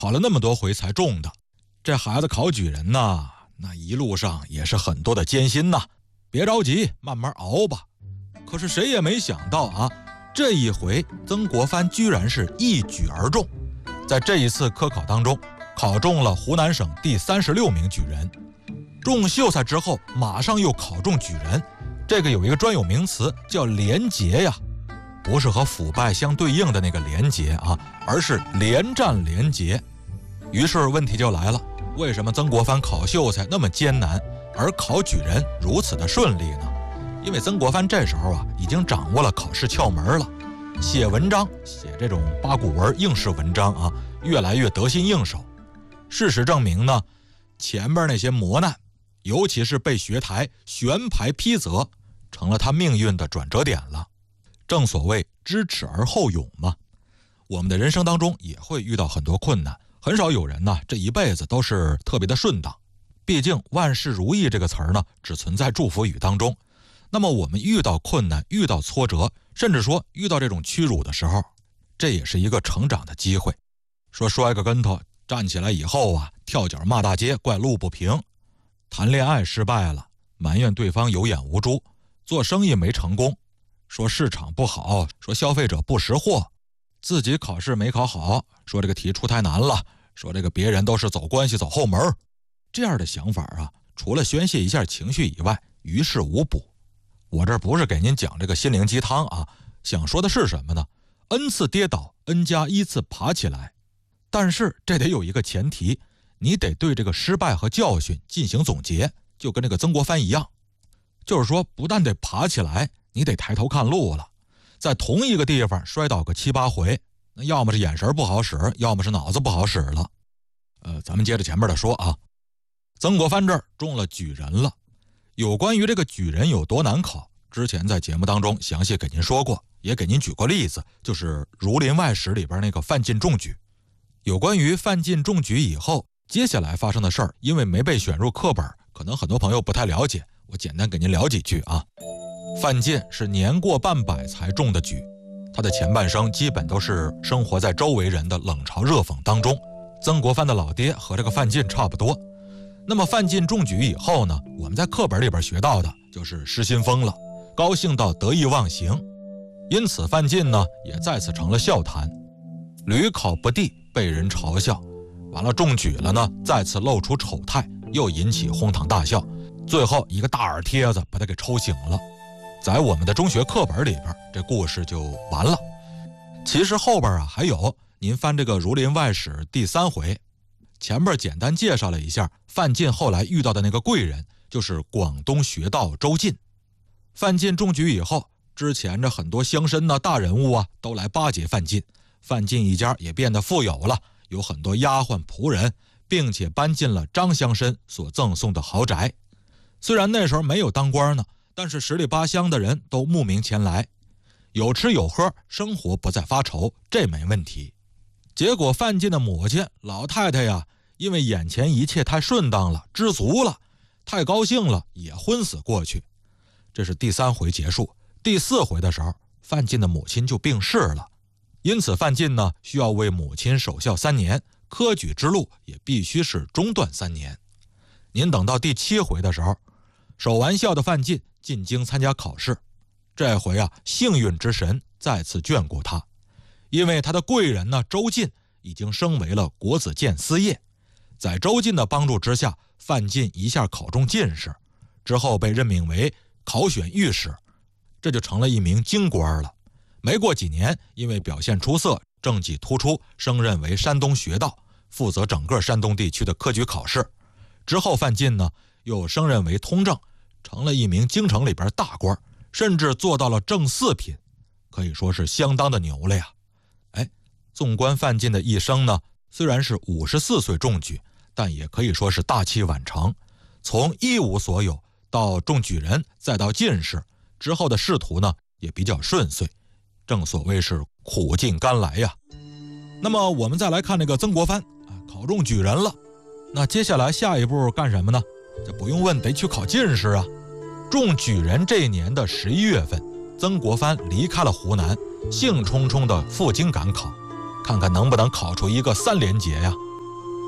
考了那么多回才中的。这孩子考举人呐，那一路上也是很多的艰辛呐，别着急，慢慢熬吧。可是谁也没想到啊，这一回曾国藩居然是一举而中，在这一次科考当中，考中了湖南省第36名举人。中秀才之后，马上又考中举人，这个有一个专有名词叫廉洁呀，不是和腐败相对应的那个廉洁啊，而是连战连捷。于是问题就来了，为什么曾国藩考秀才那么艰难，而考举人如此的顺利呢？因为曾国藩这时候啊，已经掌握了考试窍门了，写文章，写这种八股文应试文章啊，越来越得心应手。事实证明呢，前边那些磨难，尤其是被学台悬牌批责，成了他命运的转折点了。正所谓知耻而后勇嘛。我们的人生当中也会遇到很多困难，很少有人呢这一辈子都是特别的顺当。毕竟万事如意这个词儿呢，只存在祝福语当中。那么我们遇到困难，遇到挫折，甚至说遇到这种屈辱的时候，这也是一个成长的机会。说摔个跟头站起来以后啊，跳脚骂大街，怪路不平；谈恋爱失败了，埋怨对方有眼无珠；做生意没成功，说市场不好，说消费者不识货；自己考试没考好，说这个题出太难了，说这个别人都是走关系走后门。这样的想法啊，除了宣泄一下情绪以外，于事无补。我这不是给您讲这个心灵鸡汤啊，想说的是什么呢？N 次跌倒 N 加1次爬起来。但是这得有一个前提，你得对这个失败和教训进行总结，就跟这个曾国藩一样，就是说不但得爬起来，你得抬头看路了。在同一个地方摔倒个7、8回，那要么是眼神不好使，要么是脑子不好使了。咱们接着前面的说啊，曾国藩这儿中了举人了。有关于这个举人有多难考，之前在节目当中详细给您说过，也给您举过例子，就是《儒林外史》里边那个范进中举。有关于范进中举以后接下来发生的事儿，因为没被选入课本，可能很多朋友不太了解，我简单给您聊几句啊。范进是年过半百才中的举，他的前半生基本都是生活在周围人的冷嘲热讽当中。曾国藩的老爹和这个范进差不多。那么范进中举以后呢，我们在课本里边学到的就是失心疯了，高兴到得意忘形，因此范进呢也再次成了笑谈，屡考不第，被人嘲笑，完了中举了呢，再次露出丑态，又引起哄堂大笑，最后一个大耳贴子把他给抽醒了。在我们的中学课本里边，这故事就完了。其实后边啊还有，您翻这个《儒林外史》第3回，前边简单介绍了一下范进后来遇到的那个贵人，就是广东学道周进。范进中举以后，之前这很多乡绅大人物啊都来巴结范进，范进一家也变得富有了，有很多丫鬟仆人，并且搬进了张乡绅所赠送的豪宅。虽然那时候没有当官呢，但是十里八乡的人都慕名前来，有吃有喝，生活不再发愁，这没问题。结果范进的母亲老太太呀，因为眼前一切太顺当了，知足了，太高兴了，也昏死过去。这是第3回结束。第4回的时候，范进的母亲就病逝了，因此范进呢需要为母亲守孝3年，科举之路也必须是中断3年。您等到第7回的时候，守完孝的范进进京参加考试，这回啊幸运之神再次眷顾他，因为他的贵人呢周进已经升为了国子监司业。在周进的帮助之下，范进一下考中进士，之后被任命为考选御史，这就成了一名京官了。没过几年，因为表现出色，政绩突出，升任为山东学道，负责整个山东地区的科举考试。之后范进呢又升任为通政，成了一名京城里边大官，甚至做到了正4品，可以说是相当的牛了呀。纵观范进的一生呢，虽然是54岁中举，但也可以说是大器晚成。从一无所有到中举人，再到进士，之后的仕途呢也比较顺遂，正所谓是苦尽甘来呀。那么我们再来看那个曾国藩考中举人了，那接下来下一步干什么呢？这不用问，得去考进士啊。中举人这一年的11月份，曾国藩离开了湖南，兴冲冲的赴京赶考，看看能不能考出一个3连捷呀。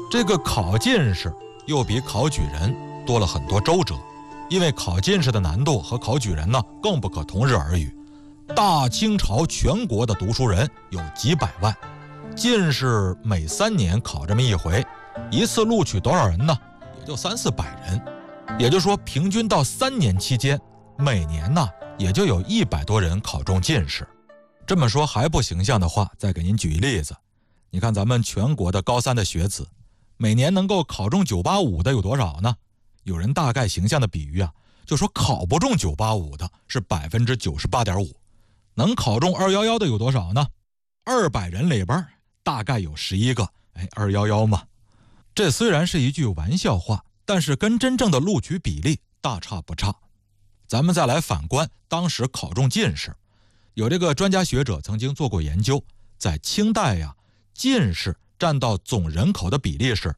这个考进士又比考举人多了很多周折，因为考进士的难度和考举人呢更不可同日而语。大清朝全国的读书人有几百万，进士每3年考这么一回，一次录取多少人呢？也就300-400人，也就是说平均到3年期间，每年呢也就有100多人考中进士。这么说还不形象的话，再给您举一例子。你看咱们全国的高3的学子，每年能够考中985的有多少呢？有人大概形象的比喻啊，就说考不中985的是98.5%，能考中211的有多少呢？200人里边大概有11个，211嘛。这虽然是一句玩笑话，但是跟真正的录取比例大差不差。咱们再来反观当时考中进士，有这个专家学者曾经做过研究，在清代呀，进士占到总人口的比例是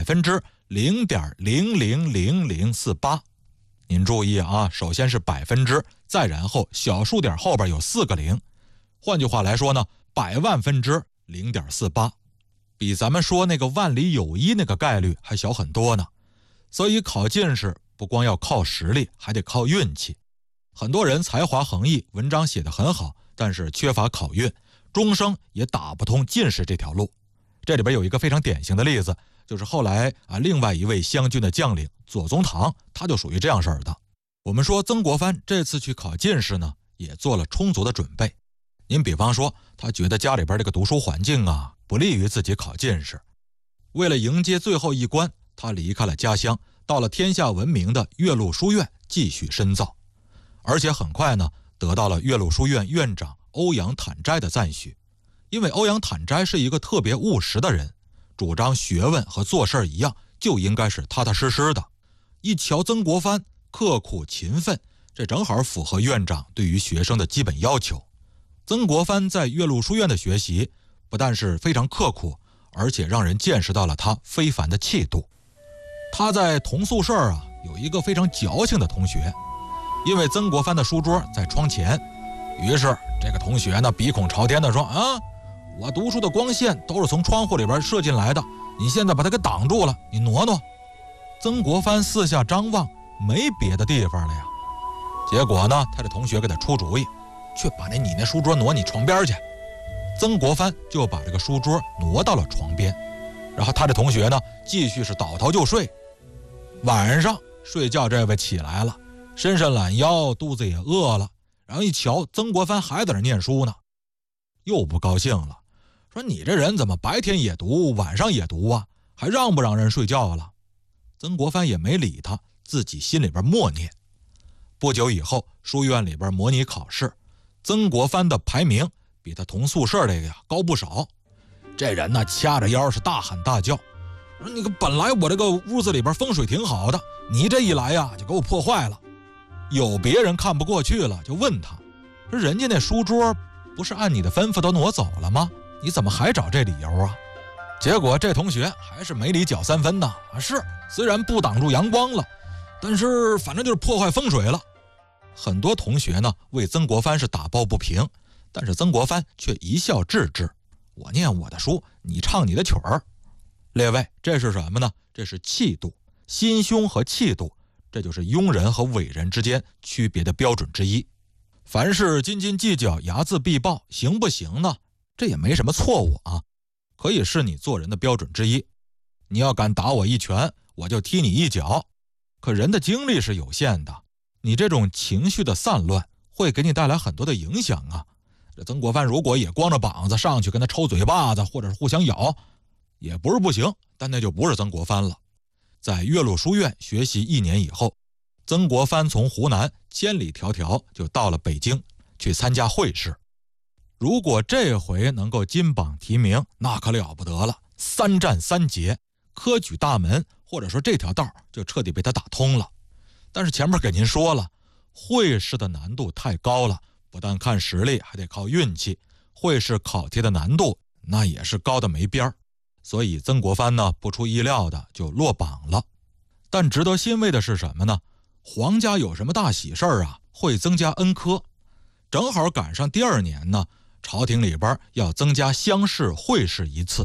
0.000048%。您注意啊，首先是%，再然后小数点后边有4个0，换句话来说呢，100万分之0.48，比咱们说那个万里有一那个概率还小很多呢。所以考进士不光要靠实力，还得靠运气。很多人才华横溢，文章写得很好，但是缺乏考运，终生也打不通进士这条路。这里边有一个非常典型的例子，就是后来另外一位湘军的将领左宗棠，他就属于这样式儿的。我们说曾国藩这次去考进士呢，也做了充足的准备。您比方说，他觉得家里边这个读书环境啊，不利于自己考进士。为了迎接最后一关，他离开了家乡，到了天下闻名的岳麓书院继续深造。而且很快呢，得到了岳麓书院院长欧阳坦斋的赞许。因为欧阳坦斋是一个特别务实的人，主张学问和做事一样，就应该是踏踏实实的。一瞧曾国藩刻苦勤奋，这正好符合院长对于学生的基本要求。曾国藩在岳麓书院的学习不但是非常刻苦，而且让人见识到了他非凡的气度。他在同宿舍有一个非常矫情的同学，因为曾国藩的书桌在窗前，于是这个同学呢鼻孔朝天的说我读书的光线都是从窗户里边射进来的，你现在把它给挡住了，你挪挪。曾国藩四下张望，没别的地方了呀。结果呢，他的同学给他出主意，去把你那书桌挪你床边去。曾国藩就把这个书桌挪到了床边，然后他的同学呢继续是倒头就睡。晚上睡觉这位起来了，伸伸懒腰，肚子也饿了，然后一瞧曾国藩还在那念书呢，又不高兴了，说你这人怎么白天也读，晚上也读啊？还让不让人睡觉了？曾国藩也没理他，自己心里边默念。不久以后，书院里边模拟考试，曾国藩的排名比他同宿舍这个高不少。这人呢掐着腰是大喊大叫，说你个本来我这个屋子里边风水挺好的，你这一来就给我破坏了。有别人看不过去了，就问他说人家那书桌不是按你的吩咐都挪走了吗？你怎么还找这理由啊？结果这同学还是没理搅3分的，是虽然不挡住阳光了，但是反正就是破坏风水了。很多同学呢为曾国藩是打抱不平，但是曾国藩却一笑置之，我念我的书，你唱你的曲儿。列位，这是什么呢？这是气度，心胸和气度，这就是庸人和伟人之间区别的标准之一。凡事斤斤计较，睚眦必报，行不行呢？这也没什么错误啊，可以是你做人的标准之一。你要敢打我一拳，我就踢你一脚。可人的精力是有限的，你这种情绪的散乱会给你带来很多的影响啊。这曾国藩如果也光着膀子上去跟他抽嘴巴子，或者是互相咬，也不是不行，但那就不是曾国藩了。在岳麓书院学习1年以后，曾国藩从湖南千里迢迢就到了北京去参加会试。如果这回能够金榜题名，那可了不得了，3战3捷，科举大门或者说这条道就彻底被他打通了。但是前面给您说了，会试的难度太高了，不但看实力，还得靠运气。会试考题的难度那也是高的没边儿，所以曾国藩呢不出意料的就落榜了。但值得欣慰的是什么呢？皇家有什么大喜事儿会增加恩科，正好赶上第2年呢，朝廷里边要增加乡试会试1次，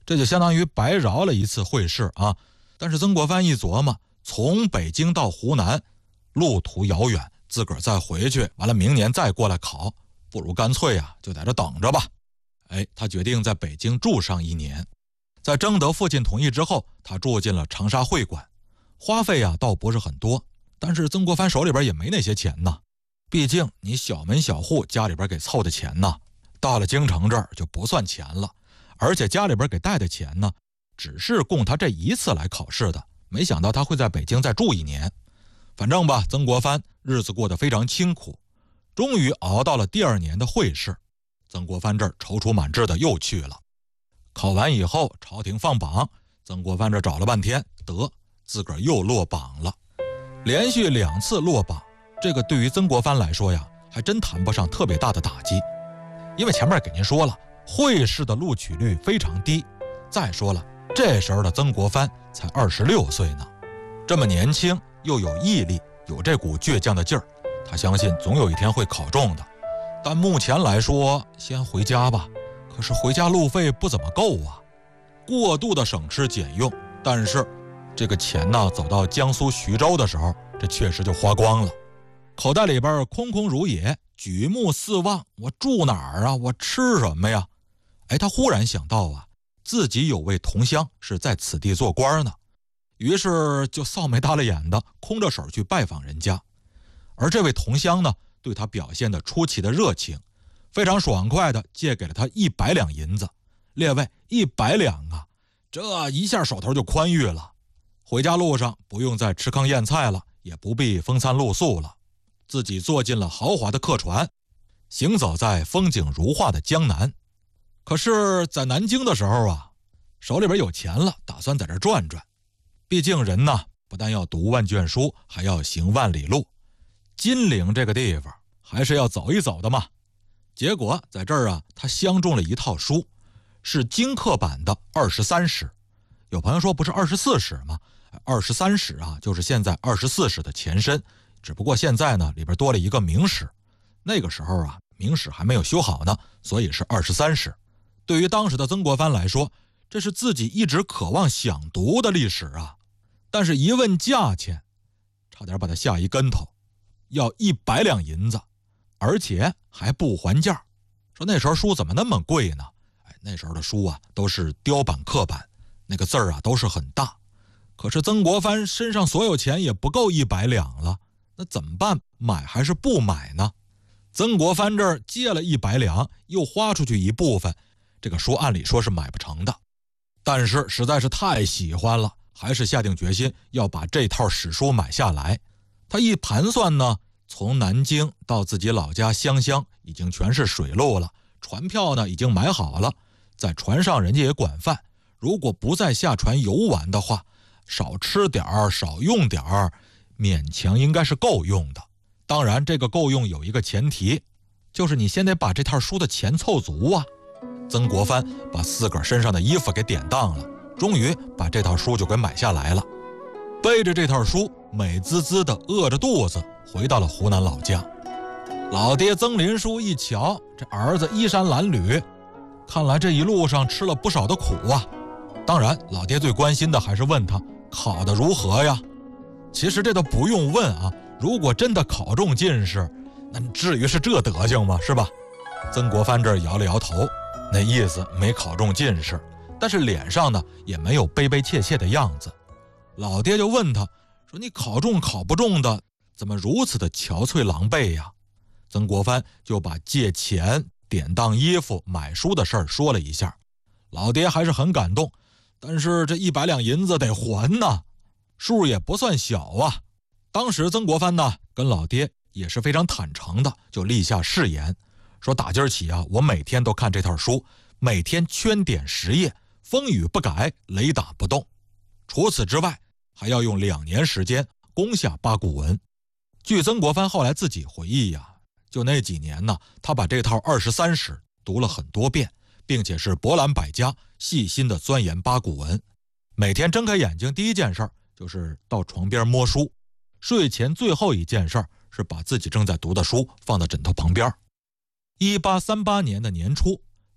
这就相当于白饶了一次会试啊。但是曾国藩一琢磨，从北京到湖南路途遥远，自个儿再回去，完了明年再过来考，不如干脆啊就在这等着吧。他决定在北京住上1年。在征得父亲同意之后，他住进了长沙会馆，花费啊倒不是很多，但是曾国藩手里边也没那些钱呢。毕竟你小门小户家里边给凑的钱呢，到了京城这儿就不算钱了。而且家里边给带的钱呢，只是供他这一次来考试的，没想到他会在北京再住1年。反正吧，曾国藩日子过得非常清苦，终于熬到了第2年的会试。曾国藩这儿踌躇满志的又去了。考完以后，朝廷放榜，曾国藩这找了半天，自个儿又落榜了。连续2次落榜，这个对于曾国藩来说呀，还真谈不上特别大的打击。因为前面给您说了，会试的录取率非常低。再说了，这时候的曾国藩才26岁呢，这么年轻，又有毅力，有这股倔强的劲儿，他相信总有一天会考中的。但目前来说，先回家吧。可是回家路费不怎么够啊，过度的省吃俭用，但是这个钱呢，走到江苏徐州的时候，这确实就花光了，口袋里边空空如也，举目四望，我住哪儿啊？我吃什么呀？他忽然想到啊，自己有位同乡是在此地做官呢，于是就臊眉耷了眼的，空着手去拜访人家。而这位同乡呢，对他表现得出奇的热情，非常爽快的借给了他100两银子。列位，100两啊，这一下手头就宽裕了。回家路上不用再吃糠咽菜了，也不必风餐露宿了，自己坐进了豪华的客船，行走在风景如画的江南。可是在南京的时候啊，手里边有钱了，打算在这转转。毕竟人呢，不但要读万卷书，还要行万里路，金陵这个地方还是要走一走的嘛。结果在这儿啊，他相中了一套书，是京刻版的23史。有朋友说不是24史吗？23史啊，就是现在24史的前身，只不过现在呢，里边多了一个明史。那个时候啊，明史还没有修好呢，所以是23史。对于当时的曾国藩来说，这是自己一直渴望想读的历史啊。但是一问价钱，差点把他吓一跟头，要100两银子，而且还不还价。说那时候书怎么那么贵呢？那时候的书啊，都是雕版刻版，那个字儿啊都是很大。可是曾国藩身上所有钱也不够100两了，那怎么办？买还是不买呢？曾国藩这儿借了100两，又花出去一部分，这个书按理说是买不成的。但是实在是太喜欢了，还是下定决心要把这套史书买下来。他一盘算呢，从南京到自己老家湘乡已经全是水路了，船票呢已经买好了，在船上人家也管饭，如果不再下船游玩的话，少吃点儿少用点儿，勉强应该是够用的。当然这个够用有一个前提，就是你先得把这套书的钱凑足啊。曾国藩把自个儿身上的衣服给典当了，终于把这套书就给买下来了。背着这套书，美滋滋的饿着肚子回到了湖南老家。老爹曾林书一瞧，这儿子衣衫褴褛，看来这一路上吃了不少的苦啊。当然老爹最关心的还是问他考得如何呀。其实这都不用问啊，如果真的考中进士，那至于是这德行吗？是吧？曾国藩这儿摇了摇头，那意思没考中进士，但是脸上呢也没有悲悲切切的样子。老爹就问他说，你考中考不中的怎么如此的憔悴狼狈呀？曾国藩就把借钱典当衣服买书的事儿说了一下。老爹还是很感动，但是这100两银子得还呢，数也不算小啊。当时曾国藩呢跟老爹也是非常坦诚的，就立下誓言，说打今儿起啊，我每天都看这套书，每天圈点10页，风雨不改，雷打不动。除此之外，还要用2年时间攻下八股文。据曾国藩后来自己回忆呀，就那几年呢，他把这套23史读了很多遍，并且是博览百家，细心的钻研八股文。每天睁开眼睛第一件事就是到床边摸书，睡前最后一件事是把自己正在读的书放到枕头旁边。1838年的年初，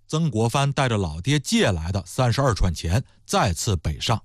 曾国藩带着老爹借来的32串钱再次北上。